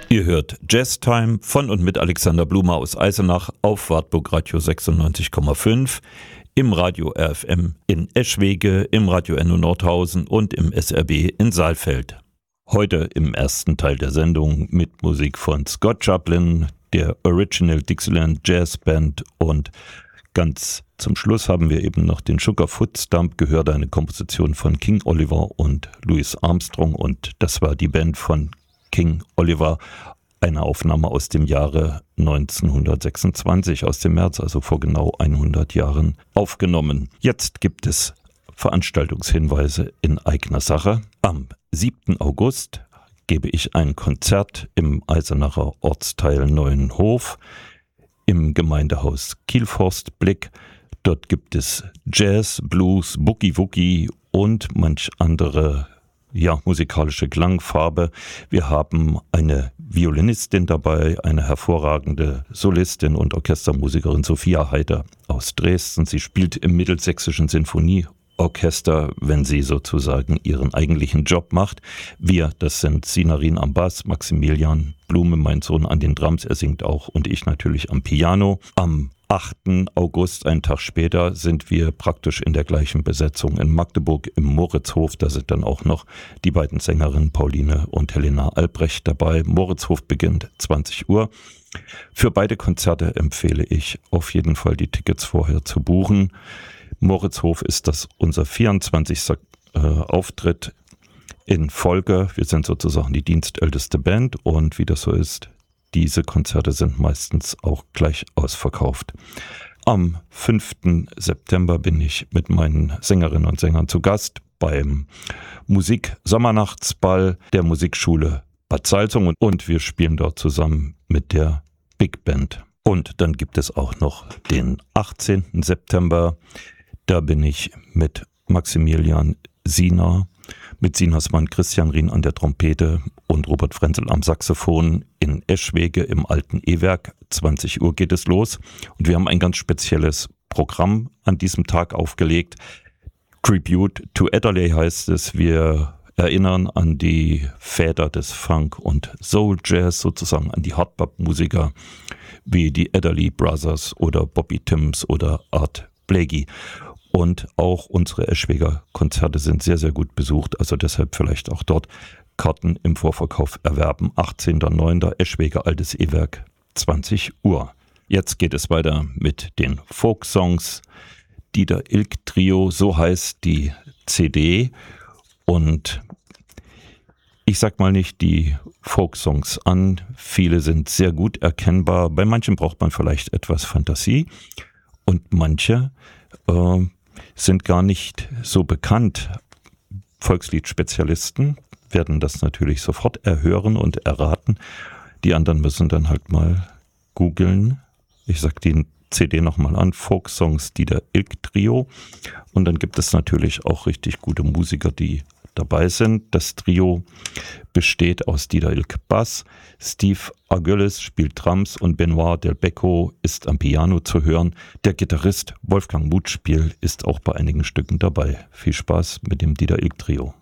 Ihr hört Jazztime von und mit Alexander Blumer aus Eisenach auf Wartburg Radio 96,5, im Radio RFM in Eschwege, im Radio Enno Nordhausen und im SRB in Saalfeld. Heute im ersten Teil der Sendung mit Musik von Scott Joplin, der Original Dixieland Jazz Band, und ganz zum Schluss haben wir eben noch den Sugarfoot Stomp gehört, eine Komposition von King Oliver und Louis Armstrong, und das war die Band von King Oliver, eine Aufnahme aus dem Jahre 1926, aus dem März, also vor genau 100 Jahren aufgenommen. Jetzt gibt es Veranstaltungshinweise in eigener Sache. Am 7. August gebe ich ein Konzert im Eisenacher Ortsteil Neuenhof im Gemeindehaus Kielforstblick. Dort gibt es Jazz, Blues, Boogie-Woogie und manch andere musikalische Klangfarbe. Wir haben eine Violinistin dabei, eine hervorragende Solistin und Orchestermusikerin Sophia Heider aus Dresden. Sie spielt im Mittelsächsischen Sinfonieorchester, wenn sie sozusagen ihren eigentlichen Job macht. Wir, das sind Sinarin am Bass, Maximilian Blume, mein Sohn, an den Drums, er singt auch, und ich natürlich am Piano. Am 8. August, einen Tag später, sind wir praktisch in der gleichen Besetzung in Magdeburg im Moritzhof. Da sind dann auch noch die beiden Sängerinnen Pauline und Helena Albrecht dabei. Moritzhof beginnt 20 Uhr. Für beide Konzerte empfehle ich auf jeden Fall, die Tickets vorher zu buchen. Moritzhof ist das unser 24. Auftritt in Folge. Wir sind sozusagen die dienstälteste Band, und wie das so ist, diese Konzerte sind meistens auch gleich ausverkauft. Am 5. September bin ich mit meinen Sängerinnen und Sängern zu Gast beim Musik-Sommernachtsball der Musikschule Bad Salzung, und wir spielen dort zusammen mit der Big Band. Und dann gibt es auch noch den 18. September. Da bin ich mit Maximilian Sina, mit Sinas Mann Christian Rien an der Trompete und Robert Frenzel am Saxophon in Eschwege im alten E-Werk. 20 Uhr geht es los, und wir haben ein ganz spezielles Programm an diesem Tag aufgelegt. Tribute to Adderley heißt es. Wir erinnern an die Väter des Funk und Soul Jazz, sozusagen an die Hardbop-Musiker wie die Adderley Brothers oder Bobby Timms oder Art Blakey. Und auch unsere Eschweger Konzerte sind sehr, sehr gut besucht, also deshalb vielleicht auch dort Karten im Vorverkauf erwerben. 18.09. Eschwege Altes E-Werk, 20 Uhr. Jetzt geht es weiter mit den Folksongs. Dieter Ilk Trio, so heißt die CD. Und ich sag mal nicht die Folksongs an, viele sind sehr gut erkennbar. Bei manchen braucht man vielleicht etwas Fantasie, und manche sind gar nicht so bekannt. Volksliedspezialisten werden das natürlich sofort erhören und erraten. Die anderen müssen dann halt mal googeln. Ich sag die CD nochmal an, Folksongs Dieter Ilk Trio. Und dann gibt es natürlich auch richtig gute Musiker, die dabei sind. Das Trio besteht aus Dieter Ilk Bass, Steve Argöllis spielt Drums und Benoit Del Becco ist am Piano zu hören. Der Gitarrist Wolfgang Mutspiel ist auch bei einigen Stücken dabei. Viel Spaß mit dem Dieter Ilk Trio.